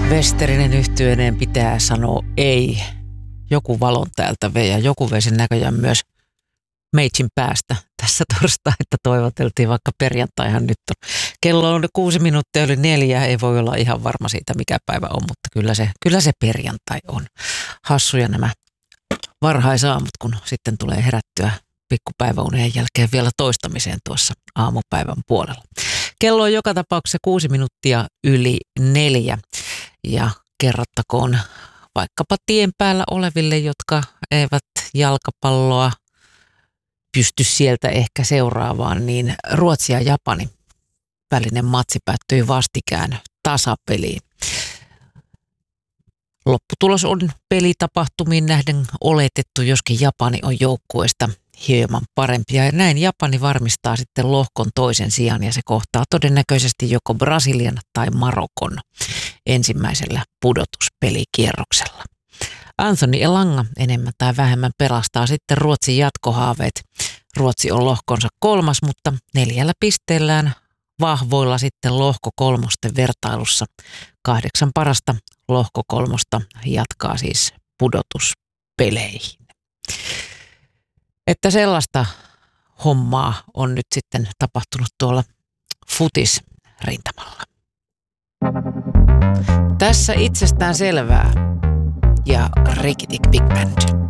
Westerinen yhtyeineen pitää sanoa ei. Joku valon täältä vei ja joku vei sen näköjään myös meitsin päästä tässä torstaina, että toivoteltiin, vaikka perjantaihan nyt on. Kello on 4:06, ei voi olla ihan varma siitä mikä päivä on, mutta kyllä se perjantai on. Hassuja nämä varhaisaamut, kun sitten tulee herättyä pikkupäiväunien jälkeen vielä toistamiseen tuossa aamupäivän puolella. Kello on joka tapauksessa 4:06 ja kerrottakoon vaikkapa tien päällä oleville, jotka eivät jalkapalloa pysty sieltä ehkä seuraavaan, niin Ruotsi ja Japani välinen matsi päättyi vastikään tasapeliin. Lopputulos on pelitapahtumiin nähden oletettu, joskin Japani on joukkueesta hieman parempia. Ja näin Japani varmistaa sitten lohkon toisen sijan ja se kohtaa todennäköisesti joko Brasilian tai Marokon ensimmäisellä pudotuspelikierroksella. Anthony Elanga enemmän tai vähemmän pelastaa sitten Ruotsin jatkohaaveet. Ruotsi on lohkonsa 3, mutta 4 pisteellään vahvoilla sitten lohko 3 vertailussa. 8 parasta lohko 3 jatkaa siis pudotuspeleihin. Että hommaa on nyt sitten tapahtunut tuolla futisrintamalla. Tässä itsestään selvää ja Rikitik Big Band.